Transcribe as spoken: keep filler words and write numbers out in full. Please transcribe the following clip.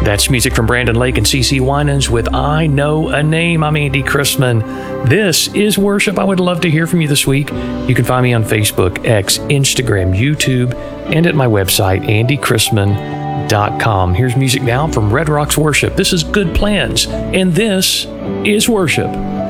That's music from Brandon Lake and CeCe Winans with I Know a Name. I'm Andy Chrisman. This is Worship. I would love to hear from you this week. You can find me on Facebook, X, Instagram, YouTube, and at my website, andy chrisman dot com. Here's music now from Red Rocks Worship. This is Good Plans, and this is Worship.